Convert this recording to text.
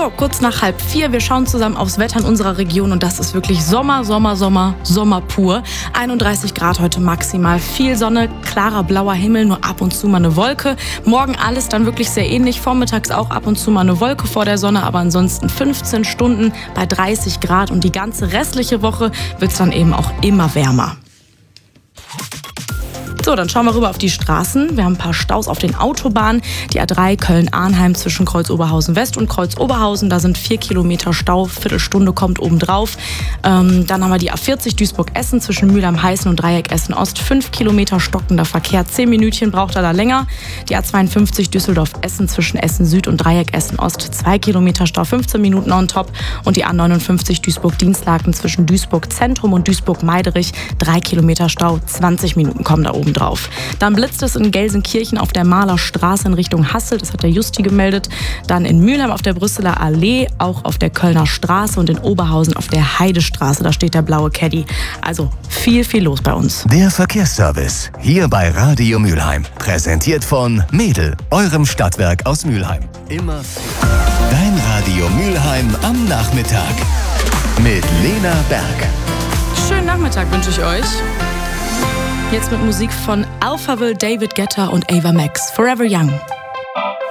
So, kurz nach 3:30. Wir schauen zusammen aufs Wetter in unserer Region und das ist wirklich Sommer pur. 31 Grad heute maximal, viel Sonne, klarer blauer Himmel, nur ab und zu mal eine Wolke. Morgen alles dann wirklich sehr ähnlich, vormittags auch ab und zu mal eine Wolke vor der Sonne, aber ansonsten 15 Stunden bei 30 Grad und die ganze restliche Woche wird es dann eben auch immer wärmer. So, dann schauen wir rüber auf die Straßen. Wir haben ein paar Staus auf den Autobahnen. Die A3 Köln-Arnheim zwischen Kreuz-Oberhausen West und Kreuz-Oberhausen. Da sind 4 Kilometer Stau, Viertelstunde kommt obendrauf. Dann haben wir die A40 Duisburg-Essen zwischen Mülheim-Heißen und Dreieck Essen-Ost. 5 Kilometer stockender Verkehr, 10 Minütchen braucht er da länger. Die A52 Düsseldorf-Essen zwischen Essen-Süd und Dreieck Essen-Ost. 2 Kilometer Stau, 15 Minuten on top. Und die A59 Duisburg-Dienstlaken zwischen Duisburg-Zentrum und Duisburg-Meiderich. 3 Kilometer Stau, 20 Minuten kommen da oben drauf. Dann blitzt es in Gelsenkirchen auf der Malerstraße in Richtung Hasselt, das hat der Justi gemeldet. Dann in Mülheim auf der Brüsseler Allee, auch auf der Kölner Straße und in Oberhausen auf der Heidestraße, da steht der blaue Caddy. Also viel los bei uns. Der Verkehrsservice, hier bei Radio Mülheim. Präsentiert von Mädel, eurem Stadtwerk aus Mülheim. Immer dein Radio Mülheim am Nachmittag. Mit Lena Berg. Schönen Nachmittag wünsche ich euch. Jetzt mit Musik von Alphaville, David Guetta und Ava Max. Forever Young.